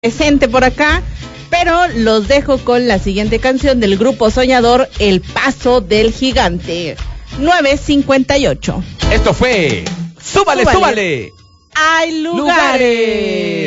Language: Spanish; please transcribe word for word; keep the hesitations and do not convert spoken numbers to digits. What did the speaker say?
presente por acá, pero los dejo con la siguiente canción del grupo Soñador, El Paso del Gigante. nueve cincuenta y ocho. Esto fue Súbale, súbale. Hay lugares. lugares.